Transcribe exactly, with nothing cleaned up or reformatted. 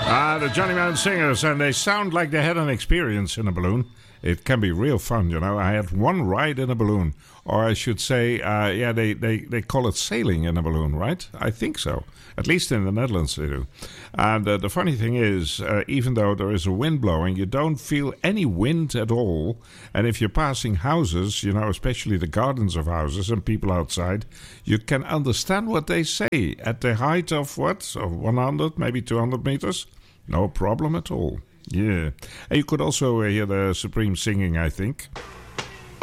Ah, the Johnny Mountain Singers, and they sound like they had an experience in a balloon. It can be real fun, you know. I had one ride in a balloon, or I should say, uh, yeah, they, they, they call it sailing in a balloon, right? I think so. At least in the Netherlands they do. And uh, the funny thing is, uh, even though there is a wind blowing, you don't feel any wind at all. And if you're passing houses, you know, especially the gardens of houses and people outside, you can understand what they say at the height of what? Of one hundred, maybe two hundred meters? No problem at all. Yeah. And you could also uh, hear the Supreme singing, I think.